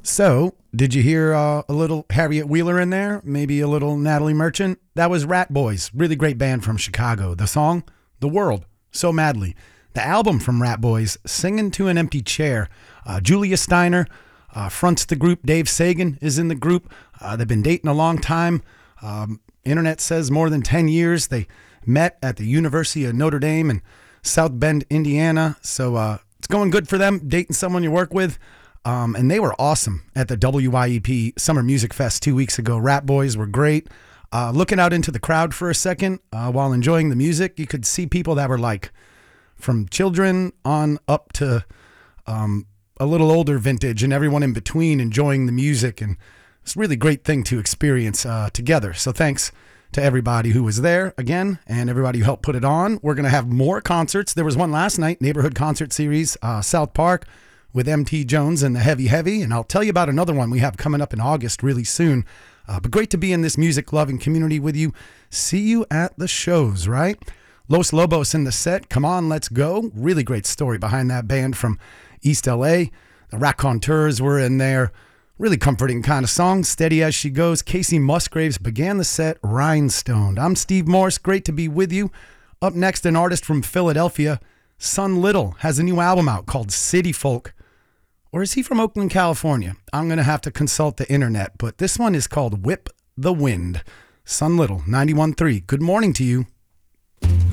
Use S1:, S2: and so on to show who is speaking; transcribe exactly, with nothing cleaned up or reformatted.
S1: So, did you hear uh, a little Harriet Wheeler in there? Maybe a little Natalie Merchant? That was Rat Boys, really great band from Chicago. The song, The World, So Madly. The album from Rat Boys, Singing to an Empty Chair. Uh, Julia Steiner uh, fronts the group. Dave Sagan is in the group. Uh, they've been dating a long time. Um, internet says more than ten years. They met at the University of Notre Dame in South Bend, Indiana. So uh, it's going good for them, dating someone you work with. Um, and they were awesome at the W Y E P Summer Music Fest two weeks ago. Rat Boys were great. Uh, looking out into the crowd for a second uh, while enjoying the music, you could see people that were like from children on up to um, a little older vintage and everyone in between enjoying the music. And it's a really great thing to experience uh, together. So thanks to everybody who was there again and everybody who helped put it on. We're going to have more concerts. There was one last night, Neighborhood Concert Series, uh, South Park, with M T Jones and the Heavy Heavy, and I'll tell you about another one we have coming up in August really soon. Uh, but great to be in this music-loving community with you. See you at the shows, right? Los Lobos in the set. Come on, let's go. Really great story behind that band from East L A. The Raconteurs were in there. Really comforting kind of song. Steady as she goes. Casey Musgraves began the set. Rhinestone. I'm Steve Morse. Great to be with you. Up next, an artist from Philadelphia. Son Little has a new album out called City Folk. Or is he from Oakland, California? I'm going to have to consult the internet, but this one is called Whip the Wind. Son Little, ninety-one point three. Good morning to you.